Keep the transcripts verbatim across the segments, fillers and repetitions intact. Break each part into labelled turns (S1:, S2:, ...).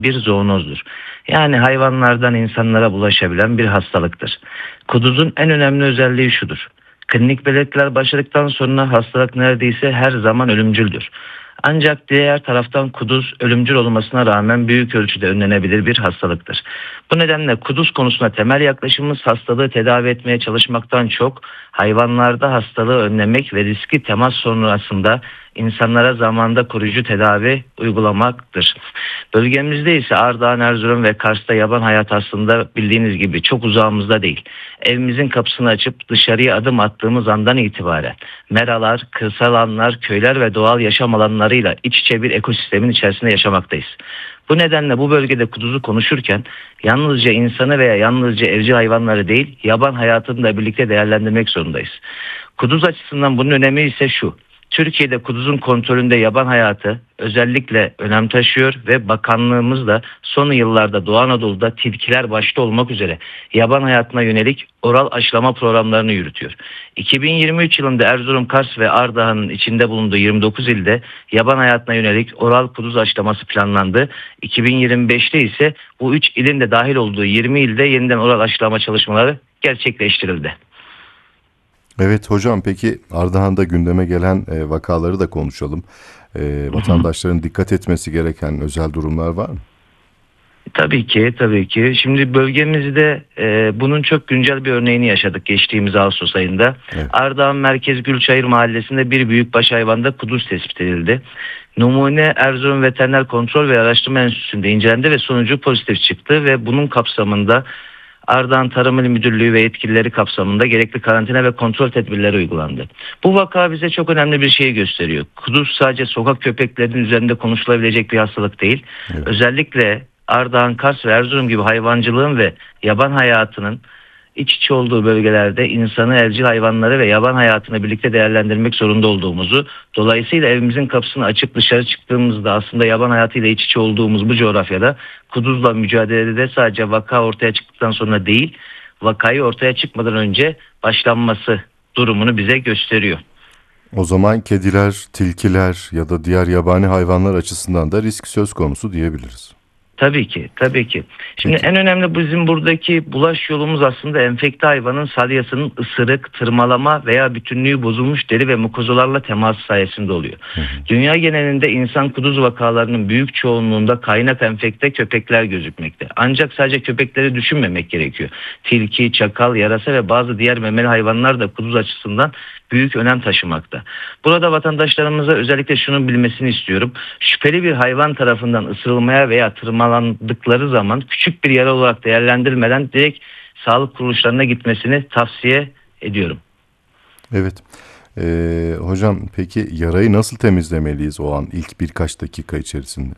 S1: bir zoonozdur. Yani hayvanlardan insanlara bulaşabilen bir hastalıktır. Kuduzun en önemli özelliği şudur: klinik belirtiler başladıktan sonra hastalık neredeyse her zaman ölümcüldür. Ancak diğer taraftan kuduz ölümcül olmasına rağmen büyük ölçüde önlenebilir bir hastalıktır. Bu nedenle kuduz konusunda temel yaklaşımımız hastalığı tedavi etmeye çalışmaktan çok hayvanlarda hastalığı önlemek ve riskli temas sonrasında insanlara zamanda koruyucu tedavi uygulamaktır. Bölgemizde ise Ardahan, Erzurum ve Kars'ta yaban hayat aslında bildiğiniz gibi çok uzağımızda değil. Evimizin kapısını açıp dışarıya adım attığımız andan itibaren meralar, kırsal alanlar, köyler ve doğal yaşam alanlarıyla iç içe bir ekosistemin içerisinde yaşamaktayız. Bu nedenle bu bölgede kuduzu konuşurken yalnızca insanı veya yalnızca evcil hayvanları değil, yaban hayatını da birlikte değerlendirmek zorundayız. Kuduz açısından bunun önemi ise şu: Türkiye'de kuduzun kontrolünde yaban hayatı özellikle önem taşıyor ve bakanlığımız da son yıllarda Doğu Anadolu'da tilkiler başta olmak üzere yaban hayatına yönelik oral aşılama programlarını yürütüyor. iki bin yirmi üç yılında Erzurum, Kars ve Ardahan'ın içinde bulunduğu yirmi dokuz ilde yaban hayatına yönelik oral kuduz aşılaması planlandı. iki bin yirmi beşte ise bu üç ilin de dahil olduğu yirmi ilde yeniden oral aşılama çalışmaları gerçekleştirildi.
S2: Evet hocam, peki Ardahan'da gündeme gelen e, vakaları da konuşalım. E, vatandaşların dikkat etmesi gereken özel durumlar var mı?
S1: Tabii ki, tabii ki. Şimdi bölgemizde e, bunun çok güncel bir örneğini yaşadık geçtiğimiz Ağustos ayında.
S2: Evet.
S1: Ardahan Merkez Gülçayır Mahallesi'nde bir büyükbaş hayvanda kuduz tespit edildi. Numune Erzurum Veteriner Kontrol ve Araştırma Enstitüsü'nde incelendi ve sonucu pozitif çıktı ve bunun kapsamında Ardahan Tarım İl Müdürlüğü ve yetkilileri kapsamında gerekli karantina ve kontrol tedbirleri uygulandı. Bu vaka bize çok önemli bir şey gösteriyor. Kuduz sadece sokak köpeklerinin üzerinde konuşulabilecek bir hastalık değil.
S2: Evet.
S1: Özellikle Ardahan, Kars ve Erzurum gibi hayvancılığın ve yaban hayatının iç içe olduğu bölgelerde insanı, evcil hayvanları ve yaban hayatını birlikte değerlendirmek zorunda olduğumuzu, dolayısıyla evimizin kapısını açıp dışarı çıktığımızda aslında yaban hayatıyla iç içe olduğumuz bu coğrafyada kuduzla mücadelede sadece vaka ortaya çıktıktan sonra değil, vakayı ortaya çıkmadan önce başlanması durumunu bize gösteriyor.
S2: O zaman kediler, tilkiler ya da diğer yabani hayvanlar açısından da risk söz konusu diyebiliriz.
S1: Tabii ki, tabii ki. Şimdi
S2: Peki.
S1: en önemli bizim buradaki bulaş yolumuz aslında enfekte hayvanın salyasının ısırık, tırmalama veya bütünlüğü bozulmuş deri ve mukozalarla temas sayesinde oluyor.
S2: Hı hı.
S1: Dünya genelinde insan kuduz vakalarının büyük çoğunluğunda kaynak enfekte köpekler gözükmekte. Ancak sadece köpekleri düşünmemek gerekiyor. Tilki, çakal, yarasa ve bazı diğer memeli hayvanlar da kuduz açısından büyük önem taşımakta. Burada vatandaşlarımıza özellikle şunu bilmesini istiyorum: şüpheli bir hayvan tarafından ısırılmaya veya tırmalandıkları zaman küçük bir yara olarak değerlendirmeden direkt sağlık kuruluşlarına gitmesini tavsiye ediyorum.
S2: Evet. Ee, hocam peki yarayı nasıl temizlemeliyiz o an ilk birkaç dakika içerisinde?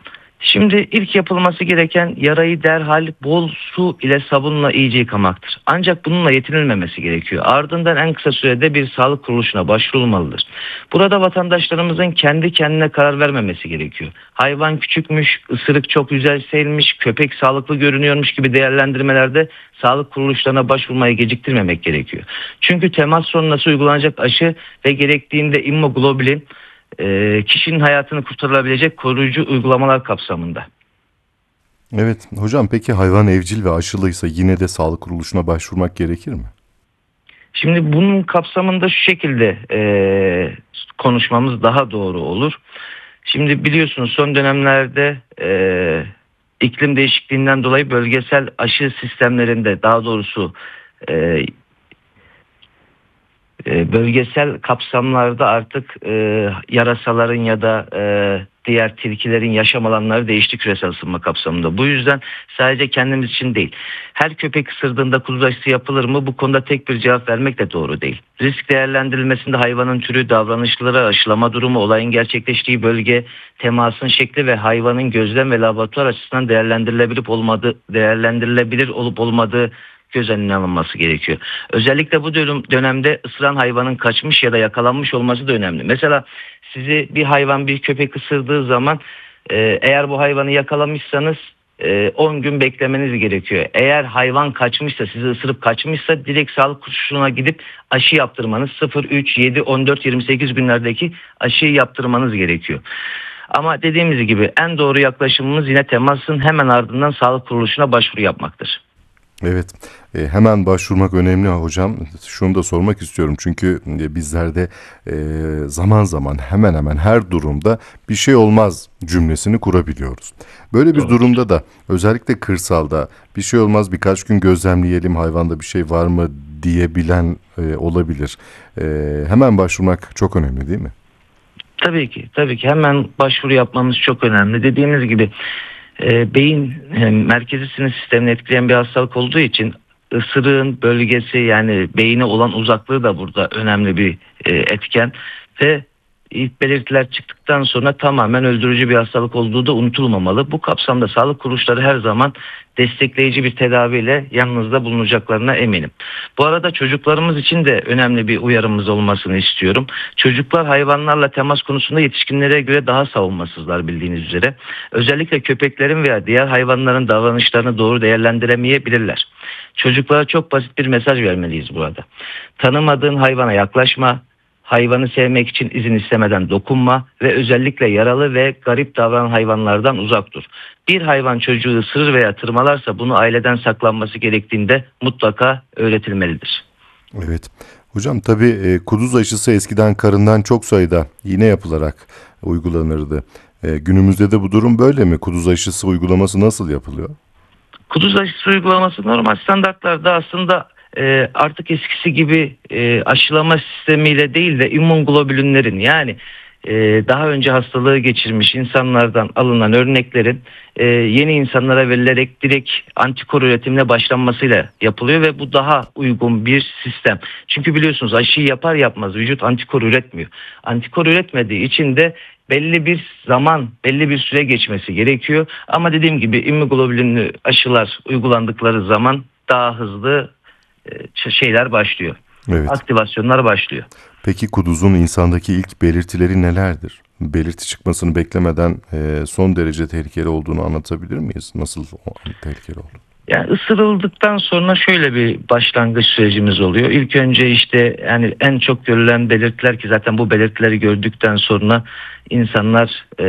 S1: Şimdi ilk yapılması gereken yarayı derhal bol su ile sabunla iyice yıkamaktır. Ancak bununla yetinilmemesi gerekiyor. Ardından en kısa sürede bir sağlık kuruluşuna başvurulmalıdır. Burada vatandaşlarımızın kendi kendine karar vermemesi gerekiyor. Hayvan küçükmüş, ısırık çok yüzeyseymiş, köpek sağlıklı görünüyormuş gibi değerlendirmelerde sağlık kuruluşlarına başvurmayı geciktirmemek gerekiyor. Çünkü temas sonrası uygulanacak aşı ve gerektiğinde immunoglobulin kişinin hayatını kurtarabilecek koruyucu uygulamalar kapsamında.
S2: Evet hocam, peki hayvan evcil ve aşılıysa yine de sağlık kuruluşuna başvurmak gerekir mi?
S1: Şimdi bunun kapsamında şu şekilde e, konuşmamız daha doğru olur. Şimdi biliyorsunuz son dönemlerde e, iklim değişikliğinden dolayı bölgesel aşı sistemlerinde, daha doğrusu e, bölgesel kapsamlarda artık e, yarasaların ya da e, diğer tilkilerin yaşam alanları değişti küresel ısınma kapsamında. Bu yüzden sadece kendimiz için değil, her köpek ısırdığında kuduz aşısı yapılır mı? Bu konuda tek bir cevap vermek de doğru değil. Risk değerlendirilmesinde hayvanın türü, davranışları, aşılama durumu, olayın gerçekleştiği bölge, temasın şekli ve hayvanın gözlem ve laboratuvar açısından değerlendirilebilir olmadığı, değerlendirilebilir olup olmadığı göz önüne alınması gerekiyor. Özellikle bu dönemde ısıran hayvanın kaçmış ya da yakalanmış olması da önemli. Mesela sizi bir hayvan, bir köpek ısırdığı zaman e, eğer bu hayvanı yakalamışsanız e, on gün beklemeniz gerekiyor. Eğer hayvan kaçmışsa, sizi ısırıp kaçmışsa direkt sağlık kuruluşuna gidip aşı yaptırmanız, sıfır, üç, yedi, on dört, yirmi sekiz günlerdeki aşıyı yaptırmanız gerekiyor. Ama dediğimiz gibi en doğru yaklaşımımız yine temasın hemen ardından sağlık kuruluşuna başvuru yapmaktır.
S2: Evet, e, hemen başvurmak önemli hocam. Şunu da sormak istiyorum çünkü e, bizlerde e, zaman zaman hemen hemen her durumda bir şey olmaz cümlesini kurabiliyoruz. Böyle bir
S1: Doğrudur.
S2: durumda da özellikle kırsalda bir şey olmaz birkaç gün gözlemleyelim hayvanda bir şey var mı diyebilen e, olabilir. E, hemen başvurmak çok önemli değil mi?
S1: Tabii ki, tabii ki hemen başvuru yapmamız çok önemli. Dediğimiz gibi e, beyin e, merkezi sinir sistemini etkileyen bir hastalık olduğu için ısırığın bölgesi, yani beyine olan uzaklığı da burada önemli bir e, etken ve ilk belirtiler çıktıktan sonra tamamen öldürücü bir hastalık olduğu da unutulmamalı. Bu kapsamda sağlık kuruluşları her zaman destekleyici bir tedaviyle yanınızda bulunacaklarına eminim. Bu arada çocuklarımız için de önemli bir uyarımız olmasını istiyorum. Çocuklar hayvanlarla temas konusunda yetişkinlere göre daha savunmasızlar bildiğiniz üzere. Özellikle köpeklerin veya diğer hayvanların davranışlarını doğru değerlendiremeyebilirler. Çocuklara çok basit bir mesaj vermeliyiz burada. Tanımadığın hayvana yaklaşma, hayvanı sevmek için izin istemeden dokunma ve özellikle yaralı ve garip davranan hayvanlardan uzak dur. Bir hayvan çocuğu ısırır veya tırmalarsa bunu aileden saklanması gerektiğinde mutlaka öğretilmelidir.
S2: Evet. Hocam tabii e, kuduz aşısı eskiden karından çok sayıda iğne yapılarak uygulanırdı. E, günümüzde de bu durum böyle mi? Kuduz aşısı uygulaması nasıl yapılıyor?
S1: Kuduz aşısı uygulaması normal standartlarda aslında e, artık eskisi gibi e, aşılama sistemiyle değil de immünoglobülinlerin, yani e, daha önce hastalığı geçirmiş insanlardan alınan örneklerin e, yeni insanlara verilerek direkt antikor üretimine başlanmasıyla yapılıyor ve bu daha uygun bir sistem. Çünkü biliyorsunuz aşıyı yapar yapmaz vücut antikor üretmiyor. Antikor üretmediği için de belli bir zaman, belli bir süre geçmesi gerekiyor. Ama dediğim gibi immünoglobulinli aşılar uygulandıkları zaman daha hızlı e, şeyler başlıyor.
S2: Evet.
S1: Aktivasyonlar başlıyor.
S2: Peki kuduzun insandaki ilk belirtileri nelerdir? Belirti çıkmasını beklemeden e, son derece tehlikeli olduğunu anlatabilir miyiz? Nasıl o tehlikeli oldu?
S1: Yani ısırıldıktan sonra şöyle bir başlangıç sürecimiz oluyor. İlk önce işte yani en çok görülen belirtiler, ki zaten bu belirtileri gördükten sonra insanlar e,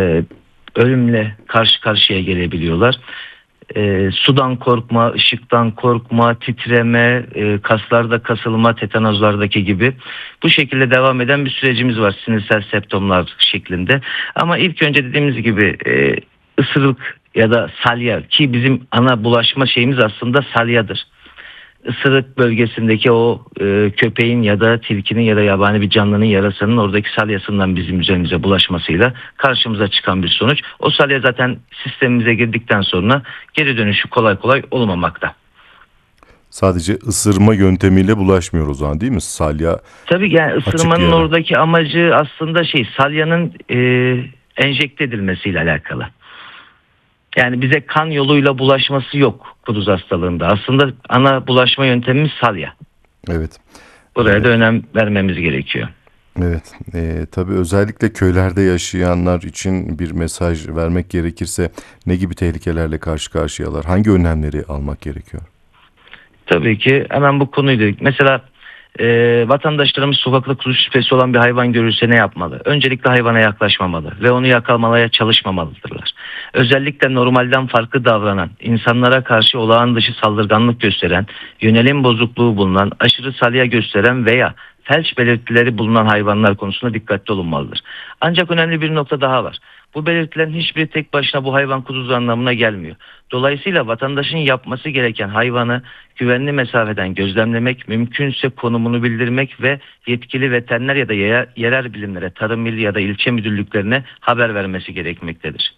S1: ölümle karşı karşıya gelebiliyorlar. E, sudan korkma, ışıktan korkma, titreme, e, kaslarda kasılma, tetanozlardaki gibi bu şekilde devam eden bir sürecimiz var sinirsel septomlar şeklinde. Ama ilk önce dediğimiz gibi e, ısırık ya da salya, ki bizim ana bulaşma şeyimiz aslında salyadır. Isırık bölgesindeki o e, köpeğin ya da tilkinin ya da yabani bir canlının yarasının oradaki salyasından bizim üzerimize bulaşmasıyla karşımıza çıkan bir sonuç. O salya zaten sistemimize girdikten sonra geri dönüşü kolay kolay olmamakta.
S2: Sadece ısırma yöntemiyle bulaşmıyor o zaman değil mi? Salya
S1: Tabii yani ısırmanın
S2: yara.
S1: oradaki amacı aslında şey salyanın e, enjekte edilmesiyle alakalı. Yani bize kan yoluyla bulaşması yok kuduz hastalığında. Aslında ana bulaşma yöntemimiz salya.
S2: Evet.
S1: Buraya
S2: Evet.
S1: da önem vermemiz gerekiyor.
S2: Evet, e, tabii özellikle köylerde yaşayanlar için bir mesaj vermek gerekirse ne gibi tehlikelerle karşı karşıyalar? Hangi önlemleri almak gerekiyor?
S1: Tabii ki hemen bu konuyla mesela e, vatandaşlarımız sokakta kuzu şüphesi olan bir hayvan görürse ne yapmalı? Öncelikle hayvana yaklaşmamalı ve onu yakalamaya çalışmamalıdırlar. Özellikle normalden farklı davranan, insanlara karşı olağan dışı saldırganlık gösteren, yönelim bozukluğu bulunan, aşırı salya gösteren veya felç belirtileri bulunan hayvanlar konusunda dikkatli olunmalıdır. Ancak önemli bir nokta daha var. Bu belirtilerin hiçbiri tek başına bu hayvan kuduzu anlamına gelmiyor. Dolayısıyla vatandaşın yapması gereken hayvanı güvenli mesafeden gözlemlemek, mümkünse konumunu bildirmek ve yetkili veteriner ya da yerel bilimlere, tarım il ya da ilçe müdürlüklerine haber vermesi gerekmektedir.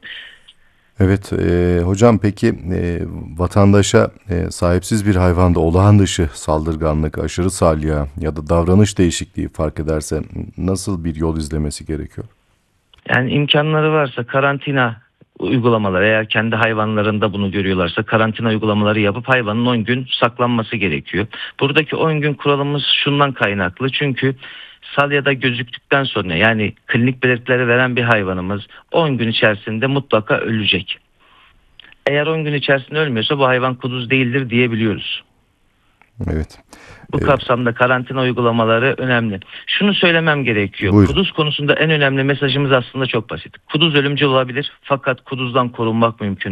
S2: Evet, e, hocam peki e, vatandaşa e, sahipsiz bir hayvanda olağan dışı saldırganlık, aşırı salya ya da davranış değişikliği fark ederse nasıl bir yol izlemesi gerekiyor?
S1: Yani imkanları varsa karantina uygulamaları, eğer kendi hayvanlarında bunu görüyorlarsa karantina uygulamaları yapıp hayvanın on gün saklanması gerekiyor. Buradaki on gün kuralımız şundan kaynaklı, çünkü salyada gözüktükten sonra, yani klinik belirtileri veren bir hayvanımız on gün içerisinde mutlaka ölecek. Eğer on gün içerisinde ölmüyorsa bu hayvan kuduz değildir diyebiliyoruz.
S2: Evet.
S1: Bu
S2: Ee,
S1: kapsamda karantina uygulamaları önemli. Şunu söylemem gerekiyor.
S2: Buyurun.
S1: Kuduz konusunda en önemli mesajımız aslında çok basit. Kuduz ölümcül olabilir fakat kuduzdan korunmak mümkün.